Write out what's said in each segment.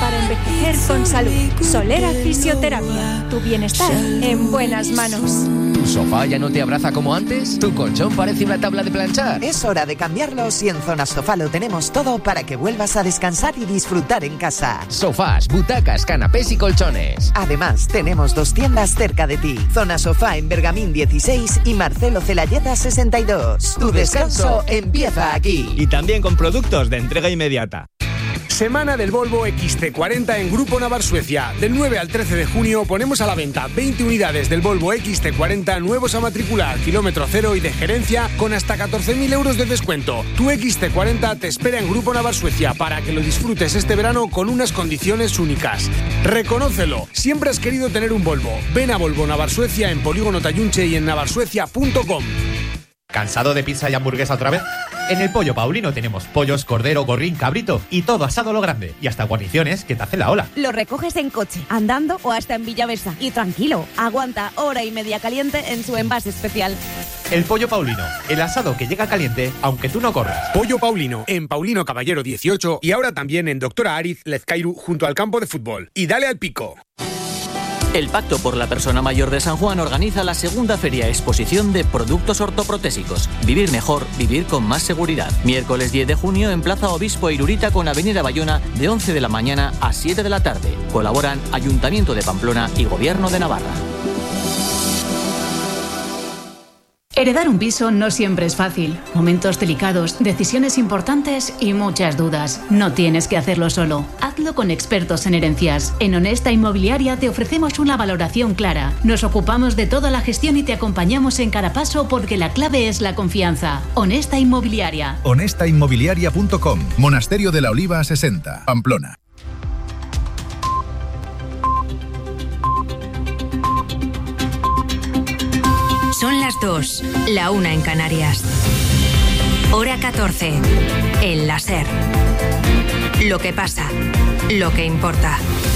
para envejecer con salud. Solera Fisioterapia. Tu bienestar en buenas manos. ¿Tu sofá ya no te abraza como antes? ¿Tu colchón parece una tabla de planchar? Es hora de cambiarlos y en Zona Sofá lo tenemos todo para que vuelvas a descansar y disfrutar en casa. Sofás, butacas, canapés y colchones. Además, tenemos 2 tiendas cerca de ti. Zona Sofá en Bergamín 16 y Marcelo Celayeta 62. Tu descanso empieza aquí. Y también con productos de entrega inmediata. Semana del Volvo XC40 en Grupo Navar Suecia. Del 9 al 13 de junio ponemos a la venta 20 unidades del Volvo XC40 nuevos a matricular, kilómetro cero y de gerencia con hasta 14.000 euros de descuento. Tu XC40 te espera en Grupo Navar Suecia para que lo disfrutes este verano con unas condiciones únicas. Reconócelo, siempre has querido tener un Volvo. Ven a Volvo Navar Suecia en Polígono Tayunche y en navarsuecia.com. ¿Cansado de pizza y hamburguesa otra vez? En el Pollo Paulino tenemos pollos, cordero, gorrín, cabrito y todo asado a lo grande. Y hasta guarniciones que te hacen la ola. Lo recoges en coche, andando o hasta en Villavesa. Y tranquilo, aguanta hora y media caliente en su envase especial. El Pollo Paulino, el asado que llega caliente aunque tú no corras. Pollo Paulino, en Paulino Caballero 18 y ahora también en Doctora Ariz Lezcairu junto al campo de fútbol. Y dale al pico. El Pacto por la Persona Mayor de San Juan organiza la segunda feria exposición de productos ortoprotésicos. Vivir mejor, vivir con más seguridad. Miércoles 10 de junio en Plaza Obispo Irurita con Avenida Bayona de 11 de la mañana a 7 de la tarde. Colaboran Ayuntamiento de Pamplona y Gobierno de Navarra. Heredar un piso no siempre es fácil. Momentos delicados, decisiones importantes y muchas dudas. No tienes que hacerlo solo. Hazlo con expertos en herencias. En Honesta Inmobiliaria te ofrecemos una valoración clara. Nos ocupamos de toda la gestión y te acompañamos en cada paso porque la clave es la confianza. Honesta Inmobiliaria. honestainmobiliaria.com. Monasterio de la Oliva 60, Pamplona. Son las 2, la 1 en Canarias. Hora 14, en la SER. Lo que pasa, lo que importa.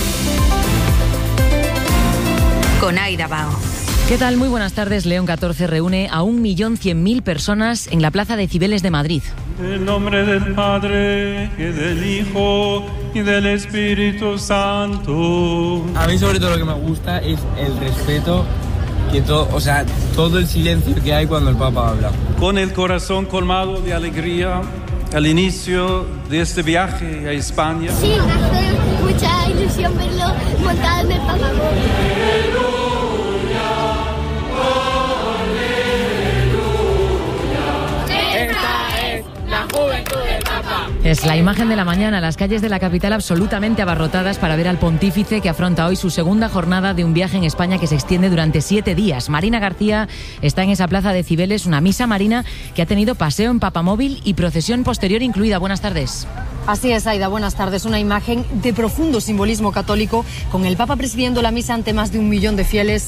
Con Aida Bao. ¿Qué tal? Muy buenas tardes. León 14 reúne a 1.100.000 personas en la Plaza de Cibeles de Madrid. En el nombre del Padre, y del Hijo, y del Espíritu Santo. A mí sobre todo lo que me gusta es el respeto, que todo el silencio que hay cuando el Papa habla. Con el corazón colmado de alegría, al inicio de este viaje a España. Sí, me hace mucha ilusión verlo montado en el Papa. Es la imagen de la mañana, las calles de la capital absolutamente abarrotadas para ver al pontífice que afronta hoy su segunda jornada de un viaje en España que se extiende durante 7 días. Marina García está en esa plaza de Cibeles, una misa marina que ha tenido paseo en papamóvil y procesión posterior incluida. Buenas tardes. Así es, Aida, buenas tardes. Una imagen de profundo simbolismo católico con el Papa presidiendo la misa ante más de 1 millón de fieles.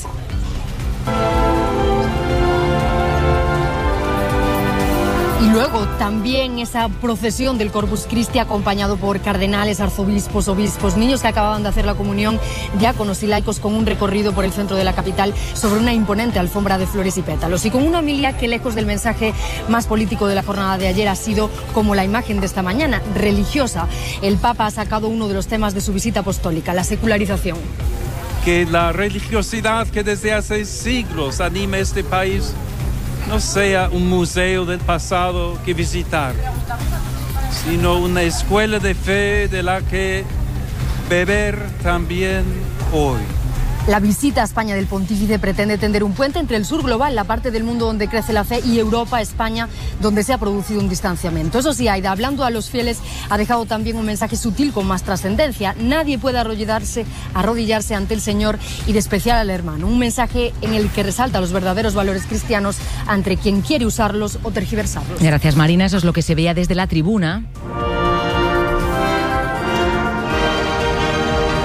Y luego también esa procesión del Corpus Christi acompañado por cardenales, arzobispos, obispos, niños que acababan de hacer la comunión, diáconos y laicos con un recorrido por el centro de la capital sobre una imponente alfombra de flores y pétalos. Y con una homilía que lejos del mensaje más político de la jornada de ayer ha sido como la imagen de esta mañana, religiosa. El Papa ha sacado uno de los temas de su visita apostólica, la secularización. Que la religiosidad que desde hace siglos anima este país no sea un museo del pasado que visitar, sino una escuela de fe de la que beber también hoy. La visita a España del pontífice pretende tender un puente entre el sur global, la parte del mundo donde crece la fe, y Europa, España, donde se ha producido un distanciamiento. Eso sí, Aida, hablando a los fieles, ha dejado también un mensaje sutil con más trascendencia. Nadie puede arrodillarse ante el Señor y despreciar al hermano. Un mensaje en el que resalta los verdaderos valores cristianos ante quien quiere usarlos o tergiversarlos. Gracias, Marina. Eso es lo que se veía desde la tribuna.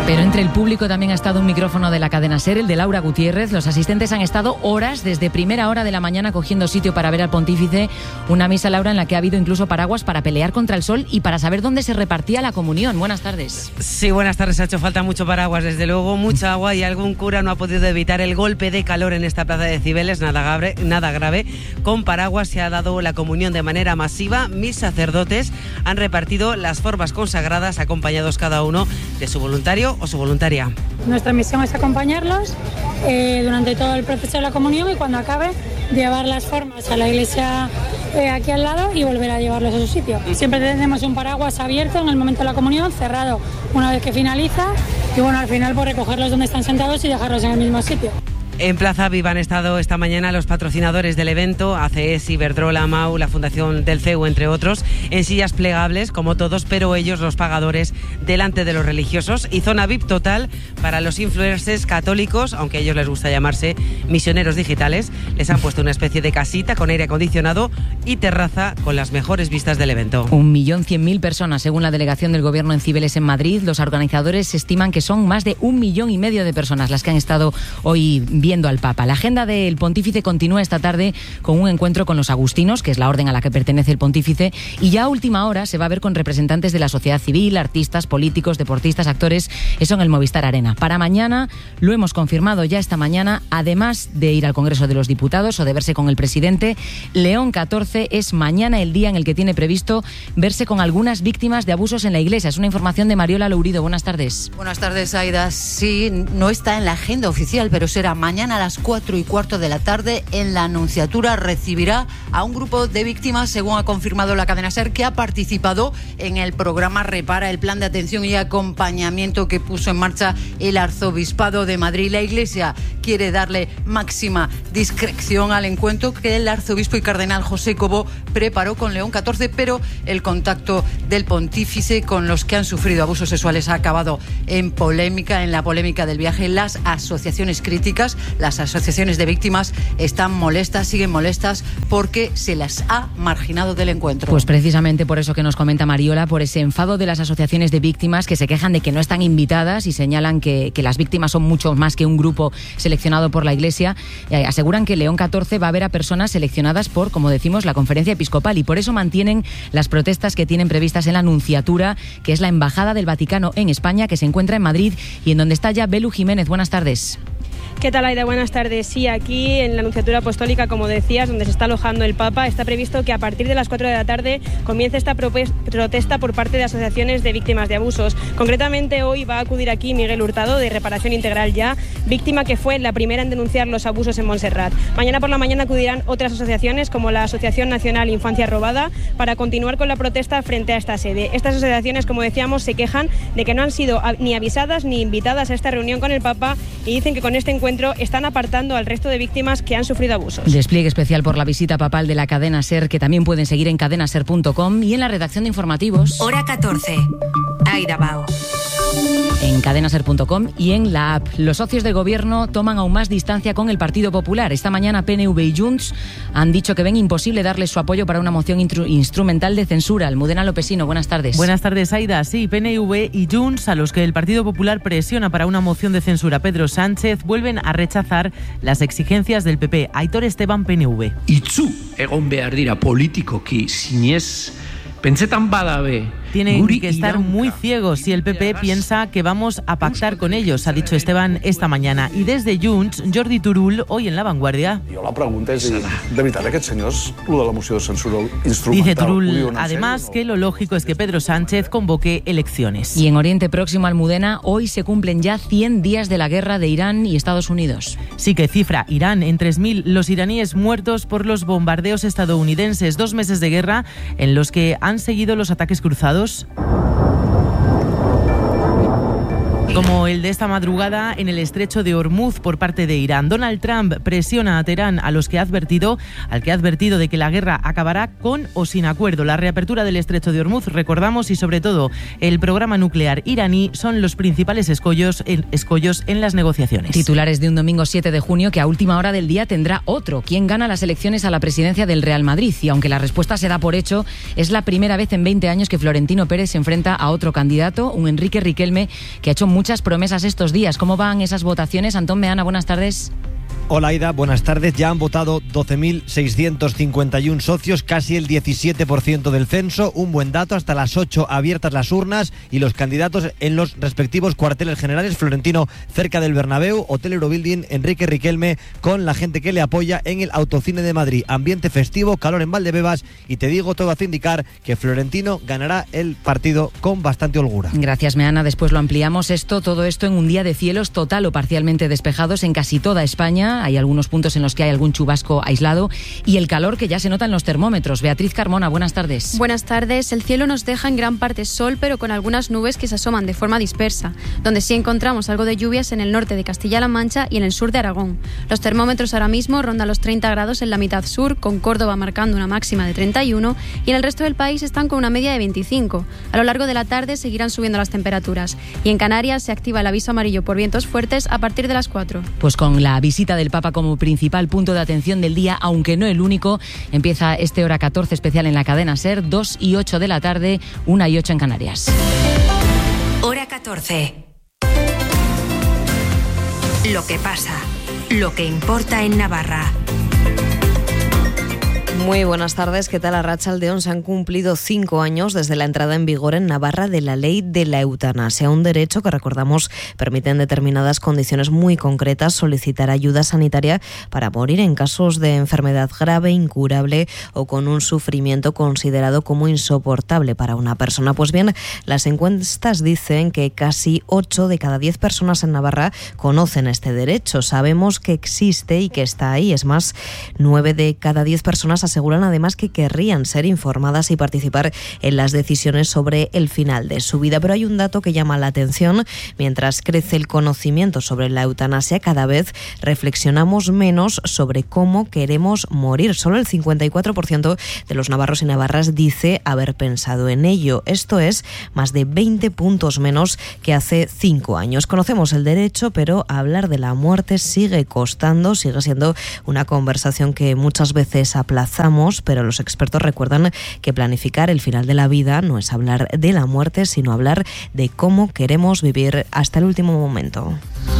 Pero entre el público también ha estado un micrófono de la cadena SER, el de Laura Gutiérrez. Los asistentes han estado horas, desde primera hora de la mañana, cogiendo sitio para ver al pontífice. Una misa, Laura, en la que ha habido incluso paraguas para pelear contra el sol y para saber dónde se repartía la comunión. Buenas tardes. Sí, buenas tardes. Ha hecho falta mucho paraguas, desde luego, mucha agua, y algún cura no ha podido evitar el golpe de calor en esta plaza de Cibeles. Nada grave. Con paraguas se ha dado la comunión de manera masiva. 1000 sacerdotes han repartido las formas consagradas, acompañados cada uno de su voluntario o su voluntaria. Nuestra misión es acompañarlos durante todo el proceso de la comunión, y cuando acabe llevar las formas a la iglesia aquí al lado y volver a llevarlos a su sitio. Siempre tenemos un paraguas abierto en el momento de la comunión, cerrado una vez que finaliza, y bueno, al final por recogerlos donde están sentados y dejarlos en el mismo sitio. En Plaza Viva han estado esta mañana los patrocinadores del evento, ACS, Iberdrola, MAU, la Fundación del CEU, entre otros, en sillas plegables, como todos, pero ellos, los pagadores, delante de los religiosos, y zona VIP total para los influencers católicos, aunque a ellos les gusta llamarse misioneros digitales. Les han puesto una especie de casita con aire acondicionado y terraza con las mejores vistas del evento. 1.100.000 personas, según la delegación del Gobierno en Cibeles, en Madrid. Los organizadores estiman que son más de 1,5 millones de personas las que han estado hoy viendo al Papa. La agenda del pontífice continúa esta tarde con un encuentro con los agustinos, que es la orden a la que pertenece el pontífice, y ya a última hora se va a ver con representantes de la sociedad civil, artistas, políticos, deportistas, actores, eso en el Movistar Arena. Para mañana, lo hemos confirmado ya esta mañana, además de ir al Congreso de los Diputados o de verse con el presidente, León XIV es mañana el día en el que tiene previsto verse con algunas víctimas de abusos en la Iglesia. Es una información de Mariola Lourido. Buenas tardes. Buenas tardes, Aida. Sí, no está en la agenda oficial, pero será mañana a las 4:15 de la tarde. En la Nunciatura recibirá a un grupo de víctimas, según ha confirmado la cadena SER, que ha participado en el programa Repara, el plan de atención y acompañamiento que puso en marcha el Arzobispado de Madrid. La Iglesia quiere darle máxima discreción al encuentro que el arzobispo y cardenal José Cobo preparó con León XIV, pero el contacto del pontífice con los que han sufrido abusos sexuales ha acabado en polémica, en la polémica del viaje. Las asociaciones críticas, las asociaciones de víctimas están molestas, siguen molestas, porque se las ha marginado del encuentro. Pues precisamente por eso que nos comenta Mariola, por ese enfado de las asociaciones de víctimas que se quejan de que no están invitadas y señalan que las víctimas son mucho más que un grupo seleccionado por la Iglesia. Aseguran que León XIV va a ver a personas seleccionadas por, como decimos, la Conferencia Episcopal, y por eso mantienen las protestas que tienen previstas en la Nunciatura, que es la Embajada del Vaticano en España, que se encuentra en Madrid y en donde está ya Belu Jiménez. Buenas tardes. ¿Qué tal, Aida? Buenas tardes. Sí, aquí en la Nunciatura Apostólica, como decías, donde se está alojando el Papa, está previsto que a partir de las 4 de la tarde comience esta protesta por parte de asociaciones de víctimas de abusos. Concretamente, hoy va a acudir aquí Miguel Hurtado, de Reparación Integral Ya, víctima que fue la primera en denunciar los abusos en Montserrat. Mañana por la mañana acudirán otras asociaciones, como la Asociación Nacional Infancia Robada, para continuar con la protesta frente a esta sede. Estas asociaciones, como decíamos, se quejan de que no han sido ni avisadas ni invitadas a esta reunión con el Papa, y dicen que con este encuentro están apartando al resto de víctimas que han sufrido abusos. Despliegue especial por la visita papal de la cadena SER, que también pueden seguir en cadenaser.com y en la redacción de informativos. Hora 14. Aida Bao. En cadenaser.com y en la app. Los socios de gobierno toman aún más distancia con el Partido Popular. Esta mañana PNV y Junts han dicho que ven imposible darles su apoyo para una moción instrumental de censura. Almudena Lopesino, buenas tardes. Buenas tardes, Aida. Sí, PNV y Junts, a los que el Partido Popular presiona para una moción de censura Pedro Sánchez, vuelven a rechazar las exigencias del PP. Aitor Esteban, PNV. Itzu egon behar dira politikoki sinez pentsetan badabe. Tienen que estar muy ciegos si el PP piensa que vamos a pactar con ellos, ha dicho Esteban esta mañana. Y desde Junts, Jordi Turull, hoy en La Vanguardia. La pregunta es, de veritat, aquests senyors, lo de la moció de censura instrumental... Dice Turull, además, que lo lógico es que Pedro Sánchez convoque elecciones. Y en Oriente Próximo, Almudena, hoy se cumplen ya 100 días de la guerra de Irán y Estados Unidos. Sí, que cifra Irán en 3.000 los iraníes muertos por los bombardeos estadounidenses. 2 meses de guerra en los que han seguido los ataques cruzados, como el de esta madrugada en el estrecho de Hormuz por parte de Irán. Donald Trump presiona a Teherán, al que ha advertido de que la guerra acabará con o sin acuerdo. La reapertura del estrecho de Hormuz, recordamos, y sobre todo el programa nuclear iraní son los principales escollos en las negociaciones. Titulares de un domingo 7 de junio que a última hora del día tendrá otro. ¿Quién gana las elecciones a la presidencia del Real Madrid? Y aunque la respuesta se da por hecho, es la primera vez en 20 años que Florentino Pérez se enfrenta a otro candidato, un Enrique Riquelme, que ha hecho mucho muchas promesas estos días. ¿Cómo van esas votaciones? Antón Meana, buenas tardes. Hola Aida, buenas tardes. Ya han votado 12.651 socios, casi el 17% del censo. Un buen dato, hasta las 8 abiertas las urnas y los candidatos en los respectivos cuarteles generales. Florentino cerca del Bernabéu, Hotel Eurobuilding, Enrique Riquelme con la gente que le apoya en el Autocine de Madrid. Ambiente festivo, calor en Valdebebas y te digo, todo hace indicar que Florentino ganará el partido con bastante holgura. Gracias, Meana. Después lo ampliamos todo esto en un día de cielos total o parcialmente despejados en casi toda España. Hay algunos puntos en los que hay algún chubasco aislado y el calor que ya se nota en los termómetros. Beatriz Carmona, buenas tardes. Buenas tardes. El cielo nos deja en gran parte sol, pero con algunas nubes que se asoman de forma dispersa, donde sí encontramos algo de lluvias en el norte de Castilla-La Mancha y en el sur de Aragón. Los termómetros ahora mismo rondan los 30 grados en la mitad sur, con Córdoba marcando una máxima de 31 y en el resto del país están con una media de 25. A lo largo de la tarde seguirán subiendo las temperaturas y en Canarias se activa el aviso amarillo por vientos fuertes a partir de las 4. Pues con la visita del Papa como principal punto de atención del día, aunque no el único, empieza este Hora 14 especial en la cadena SER, 2 y 8 de la tarde, 1 y 8 en Canarias. Hora 14. Lo que pasa, lo que importa en Navarra. Muy buenas tardes, ¿qué tal? Arratsaldeon. Se han cumplido 5 años desde la entrada en vigor en Navarra de la ley de la eutanasia, un derecho que, recordamos, permite en determinadas condiciones muy concretas solicitar ayuda sanitaria para morir en casos de enfermedad grave, incurable o con un sufrimiento considerado como insoportable para una persona. Pues bien, las encuestas dicen que casi 8 de cada 10 personas en Navarra conocen este derecho. Sabemos que existe y que está ahí. Es más, 9 de cada 10 personas aseguran además que querrían ser informadas y participar en las decisiones sobre el final de su vida. Pero hay un dato que llama la atención. Mientras crece el conocimiento sobre la eutanasia, cada vez reflexionamos menos sobre cómo queremos morir. Solo el 54% de los navarros y navarras dice haber pensado en ello. Esto es más de 20 puntos menos que hace 5 años. Conocemos el derecho, pero hablar de la muerte sigue costando, sigue siendo una conversación que muchas veces aplazamos, pero los expertos recuerdan que planificar el final de la vida no es hablar de la muerte, sino hablar de cómo queremos vivir hasta el último momento.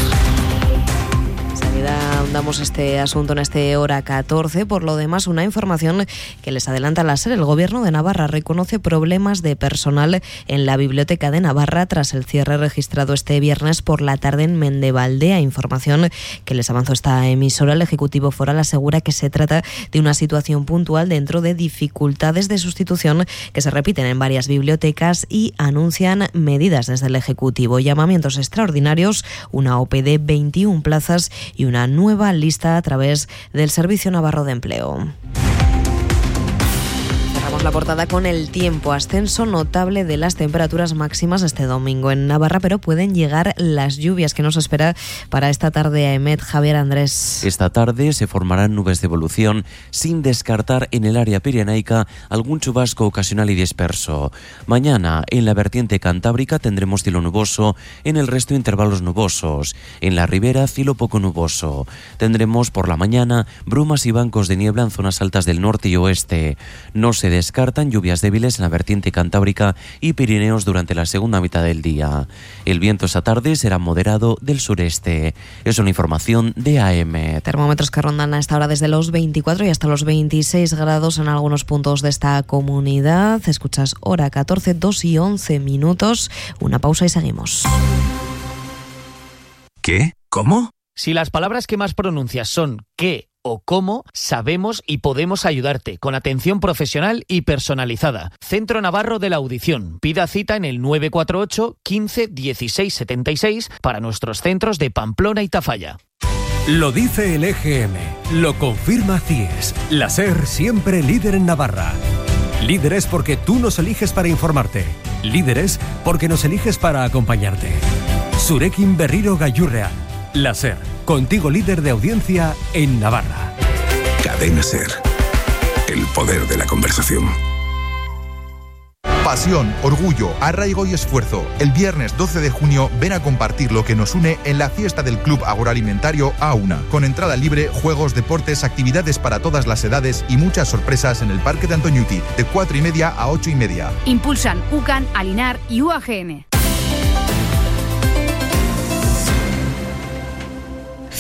Ahondamos este asunto en este Hora 14. Por lo demás, una información que les adelanta la SER. El Gobierno de Navarra reconoce problemas de personal en la Biblioteca de Navarra tras el cierre registrado este viernes por la tarde en Mendevaldea. Información que les avanzó esta emisora. El Ejecutivo Foral asegura que se trata de una situación puntual dentro de dificultades de sustitución que se repiten en varias bibliotecas y anuncian medidas desde el Ejecutivo. Llamamientos extraordinarios, una OPE de 21 plazas y una nueva lista a través del Servicio Navarro de Empleo. La portada con el tiempo. Ascenso notable de las temperaturas máximas este domingo en Navarra, pero pueden llegar las lluvias que nos espera para esta tarde. Aemet, Javier Andrés. Esta tarde se formarán nubes de evolución sin descartar en el área pirenaica algún chubasco ocasional y disperso. Mañana en la vertiente cantábrica tendremos cielo nuboso, en el resto intervalos nubosos. En la ribera cielo poco nuboso. Tendremos por la mañana brumas y bancos de niebla en zonas altas del norte y oeste. No se descartan lluvias débiles en la vertiente cantábrica y Pirineos durante la segunda mitad del día. El viento esta tarde será moderado del sureste. Es una información de AM. Termómetros que rondan a esta hora desde los 24 y hasta los 26 grados en algunos puntos de esta comunidad. Escuchas Hora 14, 2 y 11 minutos. Una pausa y seguimos. ¿Qué? ¿Cómo? Si las palabras que más pronuncias son qué o cómo, sabemos y podemos ayudarte con atención profesional y personalizada. Centro Navarro de la Audición. Pida cita en el 948 15 16 76 para nuestros centros de Pamplona y Tafalla. Lo dice el EGM, lo confirma CIES. La SER siempre líder en Navarra. Líderes porque tú nos eliges para informarte. Líderes porque nos eliges para acompañarte. Zurekin Berriro Gaiurrean. La SER, contigo líder de audiencia en Navarra. Cadena SER, el poder de la conversación. Pasión, orgullo, arraigo y esfuerzo. El viernes 12 de junio ven a compartir lo que nos une en la fiesta del Club Agroalimentario A1. Con entrada libre, juegos, deportes, actividades para todas las edades y muchas sorpresas en el Parque de Antoñuti, de 4:30 a 8:30. Impulsan UCAN, Alinar y UAGN.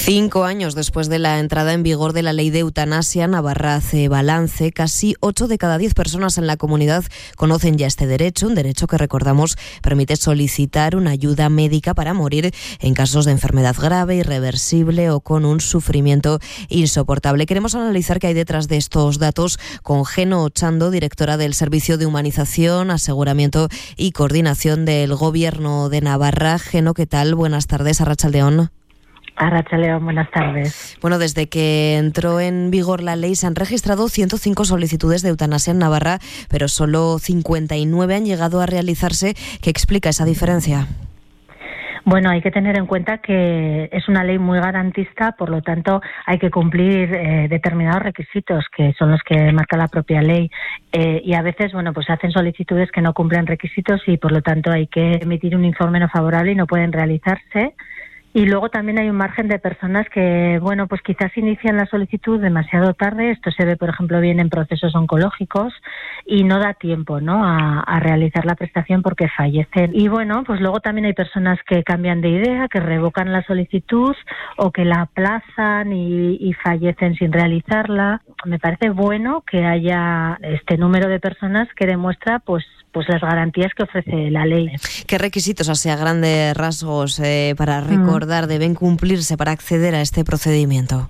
5 años después de la entrada en vigor de la ley de eutanasia, Navarra hace balance. Casi 8 de cada 10 personas en la comunidad conocen ya este derecho, un derecho que, recordamos, permite solicitar una ayuda médica para morir en casos de enfermedad grave, irreversible o con un sufrimiento insoportable. Queremos analizar qué hay detrás de estos datos con Geno Ochando, directora del Servicio de Humanización, Aseguramiento y Coordinación del Gobierno de Navarra. Geno, ¿qué tal? Buenas tardes, Arratsaldeon. Arratsaldeon, buenas tardes. Bueno, desde que entró en vigor la ley se han registrado 105 solicitudes de eutanasia en Navarra, pero solo 59 han llegado a realizarse. ¿Qué explica esa diferencia? Bueno, hay que tener en cuenta que es una ley muy garantista, por lo tanto hay que cumplir determinados requisitos que son los que marca la propia ley y a veces, bueno, pues hacen solicitudes que no cumplen requisitos y por lo tanto hay que emitir un informe no favorable y no pueden realizarse. Y luego también hay un margen de personas que, bueno, pues quizás inician la solicitud demasiado tarde. Esto se ve, por ejemplo, bien en procesos oncológicos y no da tiempo, ¿no?, a realizar la prestación porque fallecen. Y bueno, pues luego también hay personas que cambian de idea, que revocan la solicitud o que la aplazan y fallecen sin realizarla. Me parece bueno que haya este número de personas que demuestra, pues las garantías que ofrece la ley. ¿Qué requisitos, así a grandes rasgos, para recordar, deben cumplirse para acceder a este procedimiento?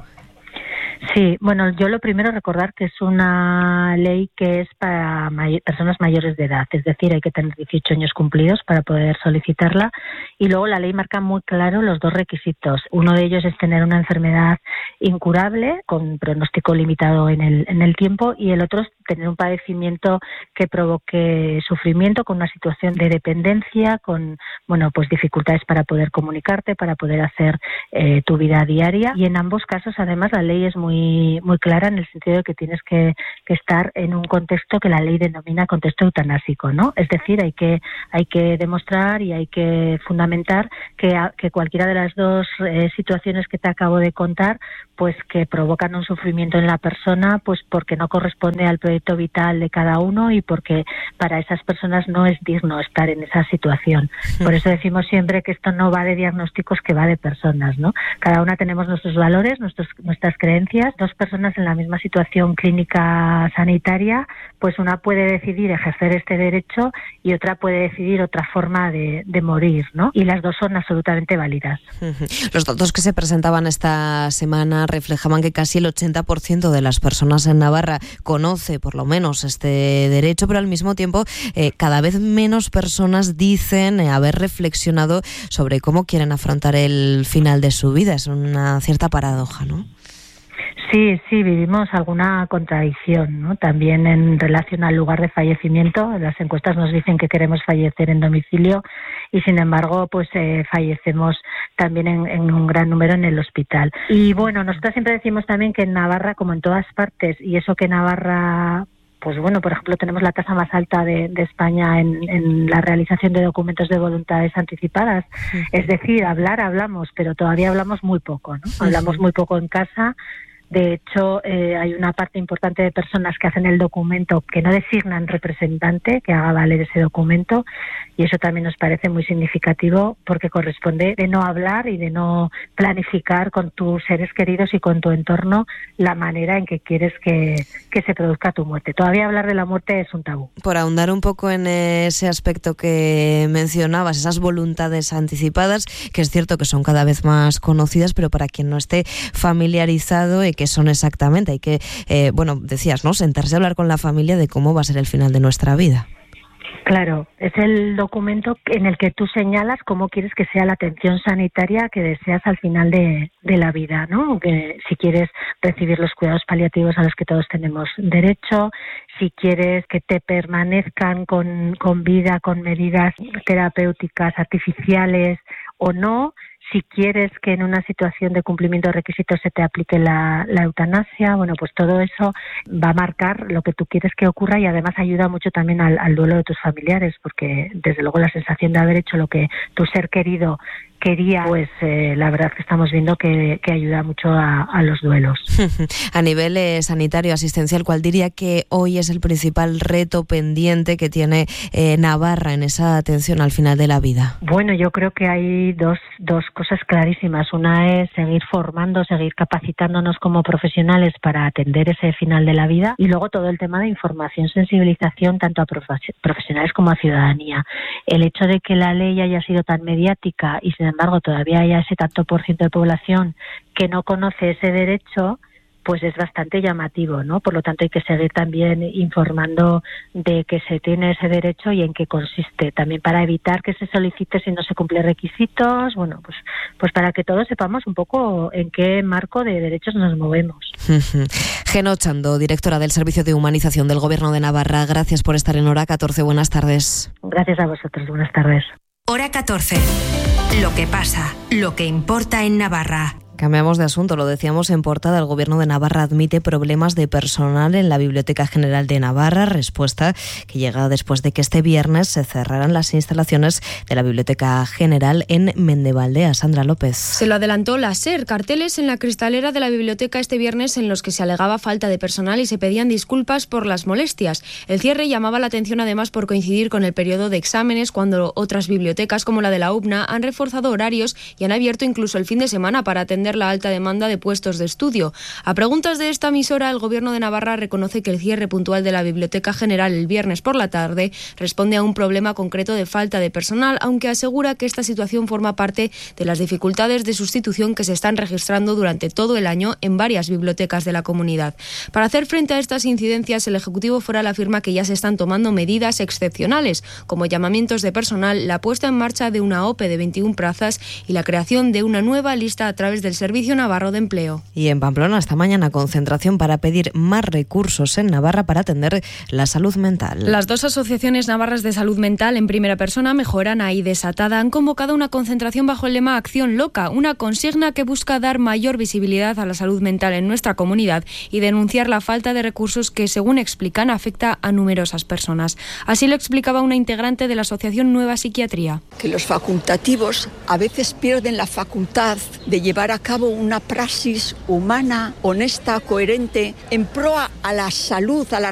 Sí, bueno, yo lo primero recordar que es una ley que es para personas mayores de edad, es decir, hay que tener 18 años cumplidos para poder solicitarla y luego la ley marca muy claro los 2 requisitos. Uno de ellos es tener una enfermedad incurable con pronóstico limitado en el tiempo y el otro es tener un padecimiento que provoque sufrimiento con una situación de dependencia, con, bueno, pues dificultades para poder comunicarte, para poder hacer tu vida diaria y en ambos casos además la ley es muy clara en el sentido de que tienes que estar en un contexto que la ley denomina contexto eutanásico, ¿no? Es decir, hay que demostrar y hay que fundamentar que cualquiera de las 2 situaciones que te acabo de contar, pues que provocan un sufrimiento en la persona, pues porque no corresponde al proyecto vital de cada uno y porque para esas personas no es digno estar en esa situación. Por eso decimos siempre que esto no va de diagnósticos, que va de personas, ¿no? Cada una tenemos nuestros valores, nuestras creencias. 2 personas en la misma situación clínica sanitaria, pues una puede decidir ejercer este derecho y otra puede decidir otra forma de morir, ¿no? Y las 2 son absolutamente válidas. Los datos que se presentaban esta semana reflejaban que casi el 80% de las personas en Navarra conoce por lo menos este derecho, pero al mismo tiempo cada vez menos personas dicen haber reflexionado sobre cómo quieren afrontar el final de su vida. Es una cierta paradoja, ¿no? Sí, vivimos alguna contradicción, ¿no? También en relación al lugar de fallecimiento. Las encuestas nos dicen que queremos fallecer en domicilio y, sin embargo, pues fallecemos también en un gran número en el hospital. Y bueno, nosotros siempre decimos también que en Navarra, como en todas partes, y eso que Navarra, pues bueno, por ejemplo, tenemos la tasa más alta de España en la realización de documentos de voluntades anticipadas. Es decir, hablamos, pero todavía hablamos muy poco, ¿no? Hablamos muy poco en casa. De hecho, hay una parte importante de personas que hacen el documento que no designan representante que haga valer ese documento y eso también nos parece muy significativo porque corresponde de no hablar y de no planificar con tus seres queridos y con tu entorno la manera en que quieres que se produzca tu muerte. Todavía hablar de la muerte es un tabú. Por ahondar un poco en ese aspecto que mencionabas, esas voluntades anticipadas, que es cierto que son cada vez más conocidas, pero para quien no esté familiarizado, ¿qué son exactamente? Hay que, decías, ¿no?, sentarse a hablar con la familia de cómo va a ser el final de nuestra vida. Claro, es el documento en el que tú señalas cómo quieres que sea la atención sanitaria que deseas al final de la vida, ¿no? Que si quieres recibir los cuidados paliativos a los que todos tenemos derecho, si quieres que te permanezcan con vida, con medidas terapéuticas artificiales o no, si quieres que en una situación de cumplimiento de requisitos se te aplique la eutanasia, bueno, pues todo eso va a marcar lo que tú quieres que ocurra y además ayuda mucho también al duelo de tus familiares, porque desde luego la sensación de haber hecho lo que tu ser querido quería, pues la verdad que estamos viendo que ayuda mucho a los duelos. A nivel sanitario, asistencial, ¿cuál diría que hoy es el principal reto pendiente que tiene Navarra en esa atención al final de la vida? Bueno, yo creo que hay dos cosas clarísimas. Una es seguir formando, seguir capacitándonos como profesionales para atender ese final de la vida, y luego todo el tema de información, sensibilización tanto a profesionales como a ciudadanía. El hecho de que la ley haya sido tan mediática y sin embargo todavía haya ese tanto por ciento de población que no conoce ese derecho, pues es bastante llamativo, ¿no? Por lo tanto hay que seguir también informando de que se tiene ese derecho y en qué consiste, también para evitar que se solicite si no se cumplen requisitos, bueno, pues para que todos sepamos un poco en qué marco de derechos nos movemos. Geno Chando, directora del Servicio de Humanización del Gobierno de Navarra, gracias por estar en Hora 14, buenas tardes. Gracias a vosotros, buenas tardes. Hora 14. Lo que pasa, lo que importa en Navarra. Cambiamos de asunto, lo decíamos en portada. El Gobierno de Navarra admite problemas de personal en la Biblioteca General de Navarra, respuesta que llega después de que este viernes se cerraran las instalaciones de la Biblioteca General en Mendevaldea. Sandra López. Se lo adelantó la SER, carteles en la cristalera de la biblioteca este viernes en los que se alegaba falta de personal y se pedían disculpas por las molestias. El cierre llamaba la atención además por coincidir con el periodo de exámenes, cuando otras bibliotecas como la de la UBNA han reforzado horarios y han abierto incluso el fin de semana para atender la alta demanda de puestos de estudio. A preguntas de esta emisora, el Gobierno de Navarra reconoce que el cierre puntual de la Biblioteca General el viernes por la tarde responde a un problema concreto de falta de personal, aunque asegura que esta situación forma parte de las dificultades de sustitución que se están registrando durante todo el año en varias bibliotecas de la comunidad. Para hacer frente a estas incidencias, el Ejecutivo Foral afirma que ya se están tomando medidas excepcionales, como llamamientos de personal, la puesta en marcha de una OPE de 21 plazas y la creación de una nueva lista a través del Servicio Navarro de Empleo. Y en Pamplona esta mañana concentración para pedir más recursos en Navarra para atender la salud mental. Las dos asociaciones navarras de salud mental en primera persona, Mejorana y Desatada, han convocado una concentración bajo el lema Acción Loca, una consigna que busca dar mayor visibilidad a la salud mental en nuestra comunidad y denunciar la falta de recursos que, según explican, afecta a numerosas personas. Así lo explicaba una integrante de la asociación Nueva Psiquiatría. Que los facultativos a veces pierden la facultad de llevar a cabo una praxis humana, honesta, coherente, en pro a la salud, a la